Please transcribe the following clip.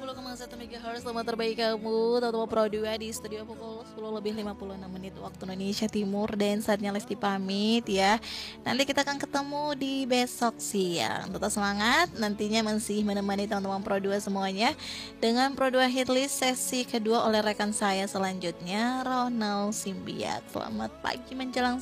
90,1 MHz. Selamat terbaik kamu teman-teman Pro 2 di studio pukul 10:56 waktu Indonesia Timur. Dan saatnya Lesti pamit ya. Nanti kita akan ketemu di besok siang. Tetap semangat, nantinya masih menemani teman-teman Pro 2 semuanya dengan Pro 2 Hitlist sesi kedua oleh rekan saya selanjutnya, Ronald Simbiat. Selamat pagi menjelang